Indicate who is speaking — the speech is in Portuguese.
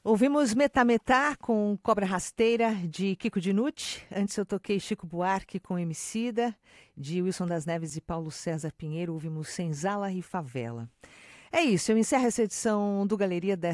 Speaker 1: Ouvimos Metá Metá com Cobra Rasteira, de Kiko Dinucci. Antes eu toquei Chico Buarque com Emicida, de Wilson das Neves e Paulo César Pinheiro. Ouvimos Senzala e Favela. É isso, eu encerro essa edição do Galeria